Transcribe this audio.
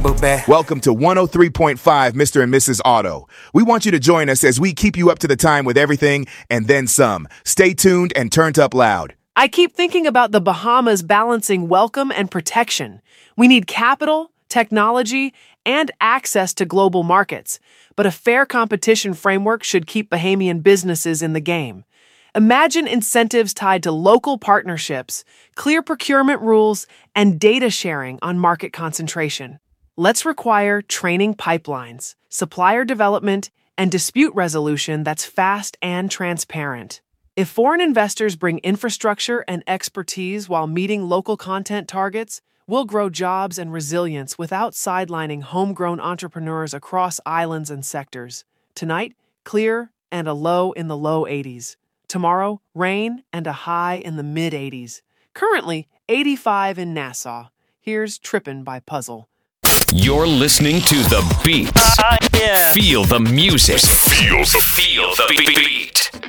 Welcome to 103.5 Mr. and Mrs. Auto. We want you to join us as we keep you up to the time with everything and then some. Stay tuned and turned up loud. I keep thinking about the Bahamas balancing welcome and protection. We need capital, technology, and access to global markets. But a fair competition framework should keep Bahamian businesses in the game. Imagine incentives tied to local partnerships, clear procurement rules, and data sharing on market concentration. Let's require training pipelines, supplier development, and dispute resolution that's fast and transparent. If foreign investors bring infrastructure and expertise while meeting local content targets, we'll grow jobs and resilience without sidelining homegrown entrepreneurs across islands and sectors. Tonight, clear and a low in the low 80s. Tomorrow, rain and a high in the mid-80s. Currently, 85 in Nassau. Here's Trippin' by Puzzle. You're listening to The Beats. Yeah. Feel the music. Feel the beat.